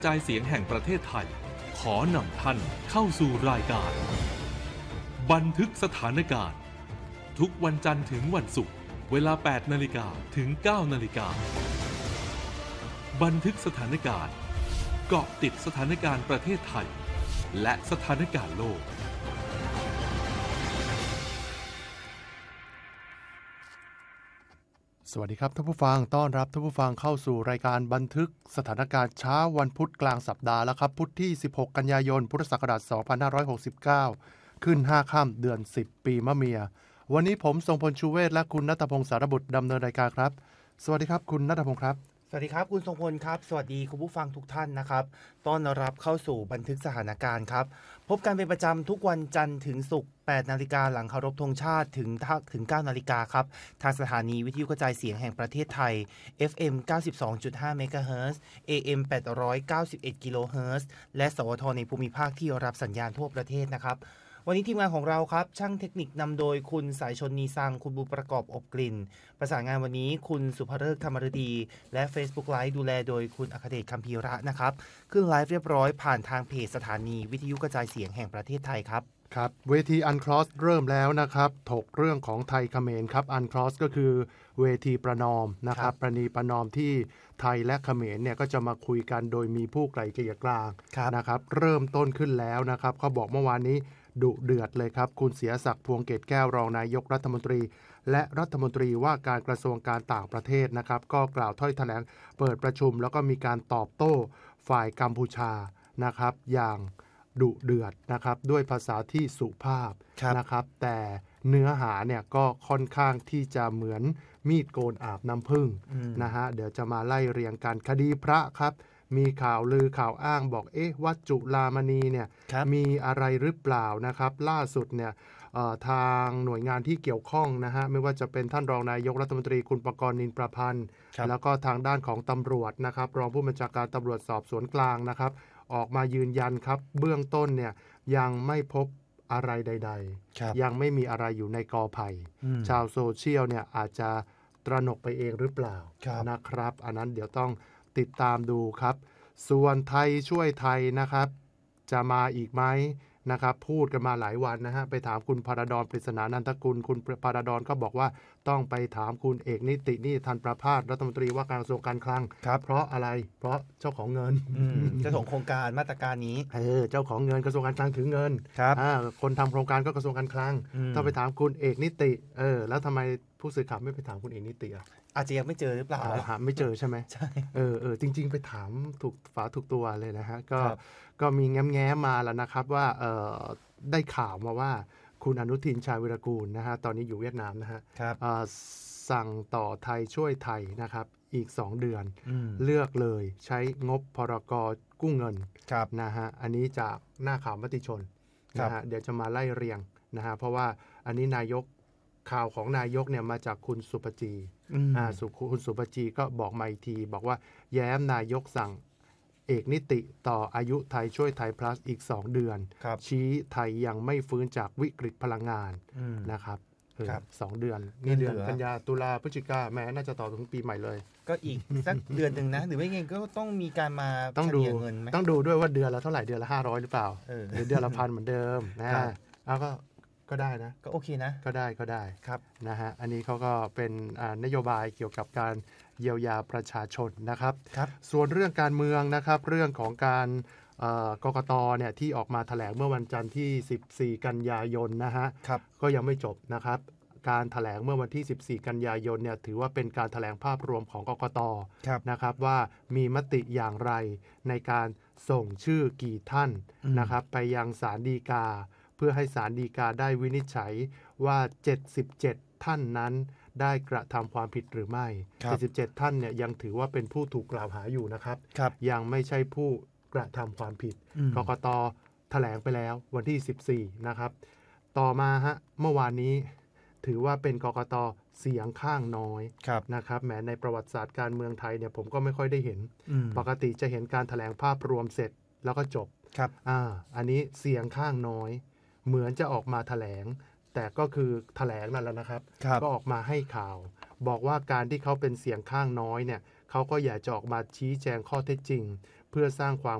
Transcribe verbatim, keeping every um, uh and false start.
กระจายเสียงแห่งประเทศไทยขอนำท่านเข้าสู่รายการบันทึกสถานการณ์ทุกวันจันทร์ถึงวันศุกร์เวลา แปดนาฬิกา ถึง เก้านาฬิกา บันทึกสถานการณ์เกาะติดสถานการณ์ประเทศไทยและสถานการณ์โลกสวัสดีครับท่านผู้ฟังต้อนรับท่านผู้ฟังเข้าสู่รายการบันทึกสถานการณ์เช้าวันพุธกลางสัปดาห์แล้วครับพุธที่สิบหกกันยายนพุทธศักราชสองพันห้าร้อยหกสิบเก้าขึ้นห้าค่ำเดือนสิบปีมะเมียวันนี้ผมทรงพลชูเวศและคุณณัฐพงศ์สารบุตรดำเนินรายการครับสวัสดีครับคุณณัฐพงศ์ครับสวัสดีครับคุณทรงพลครับสวัสดีคุณผู้ฟังทุกท่านนะครับต้อนรับเข้าสู่บันทึกสถานการณ์ครับพบกันเป็นประจำทุกวันจันทร์ถึงศุกร์แปดนาฬิกาหลังเคารพธงชาติถึงถึงเก้านาฬิกาครับทางสถานีวิทยุกระจายเสียงแห่งประเทศไทย เอฟ เอ็ม เก้าสิบสองจุดห้า เมกะเฮิรตซ์ เอ เอ็ม แปดร้อยเก้าสิบเอ็ด กิโลเฮิรตซ์และสวทในภูมิภาคที่รับสัญญาณทั่วประเทศนะครับวันนี้ทีมงานของเราครับช่างเทคนิคนำโดยคุณสายชนนีซังคุณบุญประกอบอบกลิ่นประสานงานวันนี้คุณสุภฤกษ์ธรรมฤดีและ Facebook Live ดูแลโดยคุณอัครเดชคัมภีระนะครับขึ้นไลฟ์เรียบร้อยผ่านทางเพจสถานีวิทยุกระจายเสียงแห่งประเทศไทยครับครับเวทีอันครอสเริ่มแล้วนะครับถกเรื่องของไทยเขมรครับอันครอสก็คือเวทีประนอมนะครับประนีประนอมที่ไทยและเขมรเนี่ยก็จะมาคุยกันโดยมีผู้ไกล่เกลี่ยกลางนะครับเริ่มต้นขึ้นแล้วนะครับเขาบอกเมื่อวานนี้ดุเดือดเลยครับคุณเสียศักดิ์พวงเกตแก้วรองนายกรัฐมนตรีและรัฐมนตรีว่าการกระทรวงการต่างประเทศนะครับก็กล่าวถ้อยแถลงเปิดประชุมแล้วก็มีการตอบโต้ฝ่ายกัมพูชานะครับอย่างดุเดือดนะครับด้วยภาษาที่สุภาพนะครับแต่เนื้อหาเนี่ยก็ค่อนข้างที่จะเหมือนมีดโกนอาบน้ำผึ้งนะฮะเดี๋ยวจะมาไล่เรียงกันคดีพระครับมีข่าวลือข่าวอ้างบอกเอ๊ะวัดจุฬามณีเนี่ยมีอะไรหรือเปล่านะครับล่าสุดเนี่ยทางหน่วยงานที่เกี่ยวข้องนะฮะไม่ว่าจะเป็นท่านรองนายกรัฐมนตรีคุณปกรณ์นินประพันธ์แล้วก็ทางด้านของตำรวจนะครับรองผู้บัญชาการตำรวจสอบสวนกลางนะครับออกมายืนยันครับเบื้องต้นเนี่ยยังไม่พบอะไรใดๆยังไม่มีอะไรอยู่ในกอไผ่ชาวโซเชียลเนี่ยอาจจะตระหนกไปเองหรือเปล่านะครับอันนั้นเดี๋ยวต้องติดตามดูครับส่วนไทยช่วยไทยนะครับจะมาอีกไหมนะครับพูดกันมาหลายวันนะฮะไปถามคุณพระดอนปริศนานันทกุลคุณพระดอนก็บอกว่าต้องไปถามคุณเอกนิตินิทันประภาสรัฐมนตรีว่าการกระทรวงการคลังเพราะอะไรเพราะเจ้าของเงินเจ้าของโครงการมาตรการนี้เออเจ้าของเงินกระทรวงการคลังถือเงินคนทำโครงการก็กระทรวงการคลังต้องไปถามคุณเอกนิติเออแล้วทำไมผู้สื่อข่าวไม่ไปถามคุณเอกนิติอ่ะอาจจะยังไม่เจอหรือเปล่าหาไม่เจอใช่ไหมใช่เออเออจริงๆไปถามถูกฝาถูกตัวเลยนะฮะก็ก็มีแง้มๆมาแล้วนะครับว่าเออได้ข่าวมาว่าคุณอนุทินชาญวิรากูลนะฮะตอนนี้อยู่เวียดนามนะฮะสั่งต่อไทยช่วยไทยนะครับอีกสองเดือนเลือกเลยใช้งบพรกกู้เงินนะฮะอันนี้จากหน้าข่าวมติชนนะฮะเดี๋ยวจะมาไล่เรียงนะฮะเพราะว่าอันนี้นายกข่าวของนายกเนี่ยมาจากคุณสุปจีอ่าสุคุณสุปจีก็บอกมาอีกทีบอกว่าแย้มนายกสั่งเอกนิติต่ออายุไทยช่วยไทย plus อีกสองเดือนชี้ไทยยังไม่ฟื้นจากวิกฤตพลังงานนะครับสองเดือนนี่เดือนกันยาตุลาพฤศจิกาแม้น่าจะต่อถึงปีใหม่เลยก็อีกสักเดือนหนึ่งนะหรือไม่งั้นก็ต้องมีการมาต้องดูต้องดูด้วยว่าเดือนละเท่าไหร่เดือนละห้าร้อยหรือเปล่าหรือเดือนละพันเหมือนเดิมนะแล้วก็ก็ได้นะก็โอเคนะก็ได้ก็ได้ครับนะฮะอันนี้เขาก็เป็นนโยบายเกี่ยวกับการเยียวยาประชาชนนะครับครับส่วนเรื่องการเมืองนะครับเรื่องของการกกตเนี่ยที่ออกมาแถลงเมื่อวันจันทร์ที่สิบสี่กันยายนนะฮะก็ยังไม่จบนะครับการแถลงเมื่อวันที่สิบสี่กันยายนเนี่ยถือว่าเป็นการแถลงภาพรวมของกกตนะครับว่ามีมติอย่างไรในการส่งชื่อกี่ท่านนะครับไปยังศาลฎีกาเพื่อให้ศาลฎีกาได้วินิจฉัยว่าเจ็ดสิบเจ็ดท่านนั้นได้กระทำความผิดหรือไม่เจ็ดสิบเจ็ดท่านเนี่ยยังถือว่าเป็นผู้ถูกกล่าวหาอยู่นะครับยังไม่ใช่ผู้กระทำความผิดกกตแถลงไปแล้ววันที่สิบสี่นะครับต่อมาฮะเมื่อวานนี้ถือว่าเป็นกกตเสียงข้างน้อยนะครับแม้ในประวัติศาสตร์การเมืองไทยเนี่ยผมก็ไม่ค่อยได้เห็นปกติจะเห็นการแถลงภาพรวมเสร็จแล้วก็จบอ่าอันนี้เสียงข้างน้อยเหมือนจะออกมาแถลงแต่ก็คือแถลงนั่นแหละนะครับก็ออกมาให้ข่าวบอกว่าการที่เขาเป็นเสียงข้างน้อยเนี่ยเขาก็อยากจะออกมาชี้แจงข้อเท็จจริงเพื่อสร้างความ